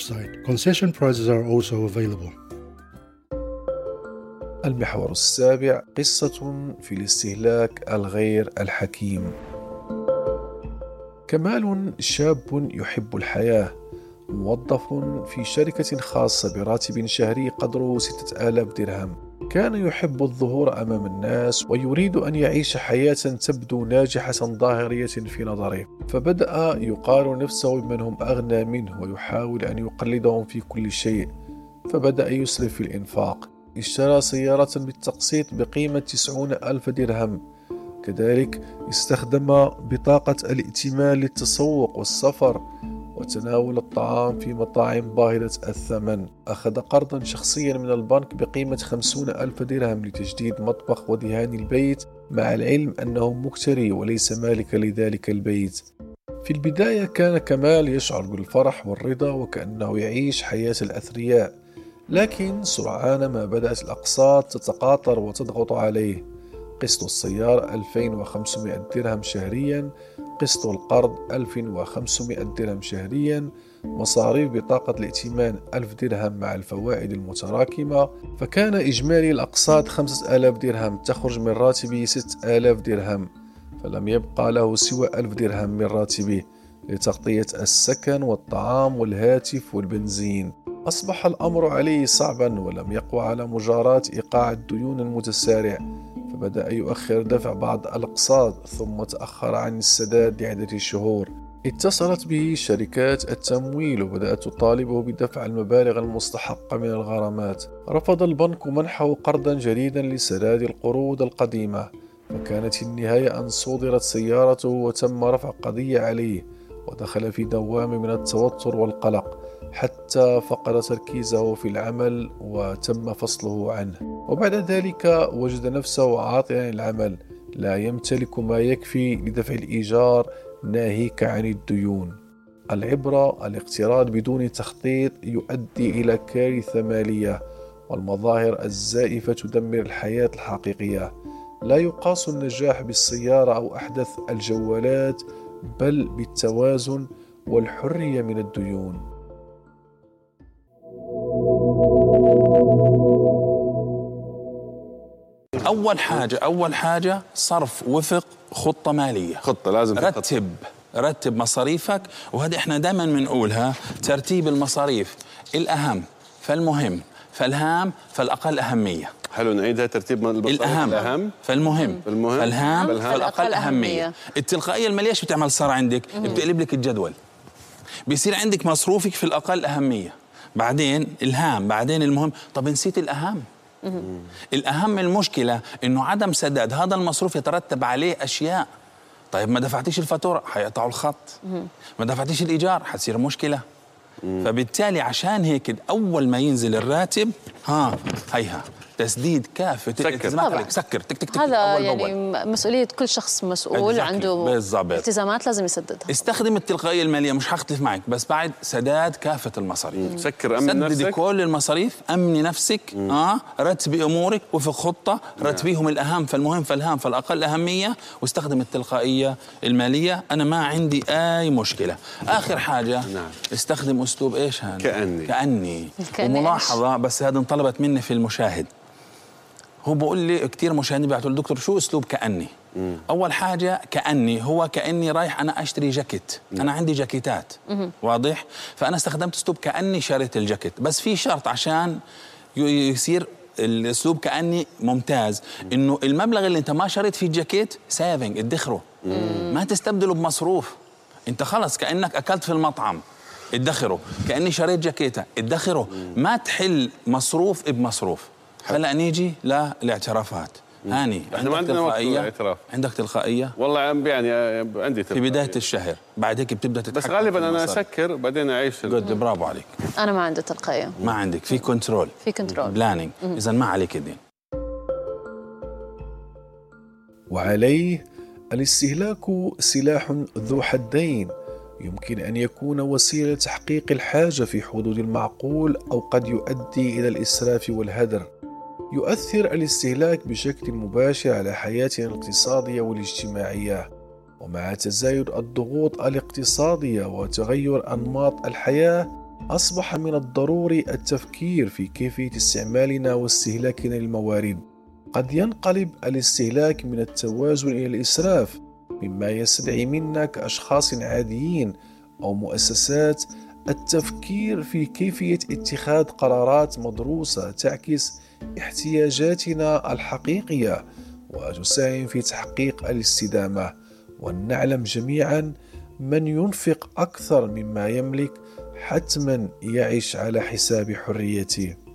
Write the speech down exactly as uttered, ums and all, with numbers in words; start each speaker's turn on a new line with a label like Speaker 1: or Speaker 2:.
Speaker 1: website. Concession prices are also available.
Speaker 2: المحور السابع: قصة في الاستهلاك الغير الحكيم. كمال شاب يحب الحياة، موظف في شركة خاصة براتب شهري قدره ستة آلاف درهم. كان يحب الظهور أمام الناس ويريد أن يعيش حياة تبدو ناجحة ظاهرية في نظره، فبدأ يقارن نفسه بمن هم أغنى منه ويحاول أن يقلدهم في كل شيء، فبدأ يسرف في الإنفاق. اشترى سيارة بالتقسيط بقيمة تسعون ألف درهم. كذلك استخدم بطاقة الائتمان للتسوق والسفر وتناول الطعام في مطاعم باهظة الثمن. أخذ قرضا شخصيا من البنك بقيمة خمسون ألف درهم لتجديد مطبخ ودهان البيت، مع العلم أنه مكتري وليس مالك لذلك البيت. في البداية كان كمال يشعر بالفرح والرضا وكأنه يعيش حياة الأثرياء، لكن سرعان ما بدأت الأقساط تتقاطر وتضغط عليه. قسط السيارة ألفين وخمسمائة درهم شهريا، قسط القرض ألف وخمسمائة درهم شهريا، مصاريف بطاقة الائتمان ألف درهم مع الفوائد المتراكمة، فكان إجمالي الأقساط خمسة آلاف درهم تخرج من راتبه ستة آلاف درهم، فلم يبقى له سوى ألف درهم من راتبه لتغطية السكن والطعام والهاتف والبنزين. أصبح الأمر عليه صعبا ولم يقوى على مجاراة إيقاع الديون المتسارع، فبدأ يؤخر دفع بعض الأقساط ثم تأخر عن السداد لعدة شهور. اتصلت به شركات التمويل وبدأت تطالبه بدفع المبالغ المستحقة من الغرامات. رفض البنك منحه قرضا جديدا لسداد القروض القديمة، وكانت النهاية أن صودرت سيارته وتم رفع قضية عليه، ودخل في دوام من التوتر والقلق حتى فقد تركيزه في العمل وتم فصله عنه. وبعد ذلك وجد نفسه عاطلا العمل، لا يمتلك ما يكفي لدفع الإيجار ناهيك عن الديون. العبرة: الاقتراض بدون تخطيط يؤدي إلى كارثة مالية، والمظاهر الزائفة تدمر الحياة الحقيقية. لا يقاس النجاح بالسيارة أو أحدث الجوالات، بل بالتوازن والحرية من الديون.
Speaker 3: أول حاجة أول حاجة صرف وفق خطة مالية.
Speaker 4: خطة لازم
Speaker 3: رتب رتب مصاريفك، وهذا إحنا دائما بنقولها: ترتيب المصاريف الأهم فالمهم فالهام فالأقل أهمية.
Speaker 4: حلو، نعيدها: ترتيب المصاريف
Speaker 3: الأهم,
Speaker 4: الأهم
Speaker 3: فالمهم
Speaker 4: فالمهم
Speaker 3: فالهام فالأقل أهمية. التلقائية المالية شو بتعمل صار عندك؟ بتقلب لك الجدول، بيصير عندك مصروفك في الأقل أهمية، بعدين الهام، بعدين المهم. طب نسيت الأهم. مم. الأهم المشكلة إنه عدم سداد هذا المصروف يترتب عليه أشياء. طيب ما دفعتيش الفاتورة حيقطعوا الخط. مم. ما دفعتيش الإيجار حتصير مشكلة. مم. فبالتالي عشان هيك أول ما ينزل الراتب ها هيها تسديد كافة الالتزامات عليك. سكر تك تك تك.
Speaker 5: هذا أول يعني بأول. مسؤولية كل شخص مسؤول عنده بالزبط. التزامات لازم يسددها.
Speaker 3: استخدم التلقائية المالية، مش هختلف معك، بس بعد سداد كافة المصاريف.
Speaker 4: سكر، أمن نفسك،
Speaker 3: سدد كل المصاريف، أمني نفسك. آه رتبي أمورك وفي خطة، رتبيهم الأهم فالمهم فالهام فالأقل أهمية، واستخدم التلقائية المالية. أنا ما عندي أي مشكلة. آخر حاجة نعم. استخدم أسلوب إيش هذا؟
Speaker 4: كأني
Speaker 3: كأني, كأني. وملاحظة بس هذا انطلبت مني في المشاهد. هو بقول لي كتير مشاهدين بيعتوا الدكتور شو أسلوب كأني؟ مم. أول حاجة كأني هو كأني رايح أنا أشتري جاكيت. مم. أنا عندي جاكيتات. مم. واضح؟ فأنا استخدمت أسلوب كأني شريت الجاكيت، بس في شرط عشان يصير الأسلوب كأني ممتاز. مم. إنه المبلغ اللي أنت ما شريت فيه الجاكيت سيفنج ادخره. مم. ما تستبدله بمصروف. أنت خلص كأنك أكلت في المطعم ادخره. كأني شريت جاكيتة ادخره. مم. ما تحل مصروف بمصروف. هلا نيجي للاعترافات. هاني
Speaker 4: احنا ما عندنا وقت للاعتراف.
Speaker 3: عندك تلقائيه؟
Speaker 4: والله يعني عندي تلقائيه
Speaker 3: في بدايه الشهر، بعد هيك بتبدا تتحكم.
Speaker 4: بس غالبا انا اسكر بعدين اعيش.
Speaker 3: جد برافو عليك.
Speaker 5: انا ما عندي تلقائيه.
Speaker 3: ما عندك في كنترول،
Speaker 5: في كنترول
Speaker 3: بلانينج. اذا ما عليك الدين.
Speaker 2: وعليه الاستهلاك سلاح ذو حدين، يمكن أن يكون وسيلة تحقيق الحاجة في حدود المعقول، أو قد يؤدي إلى الإسراف والهدر. يؤثر الاستهلاك بشكل مباشر على حياتنا الاقتصادية والاجتماعية، ومع تزايد الضغوط الاقتصادية وتغير أنماط الحياة أصبح من الضروري التفكير في كيفية استعمالنا واستهلاكنا للموارد. قد ينقلب الاستهلاك من التوازن إلى الإسراف، مما يستدعي منا كأشخاص عاديين أو مؤسسات التفكير في كيفية اتخاذ قرارات مدروسة تعكس احتياجاتنا الحقيقية وتساهم في تحقيق الاستدامة. ونعلم جميعا من ينفق أكثر مما يملك حتما يعيش على حساب حريته.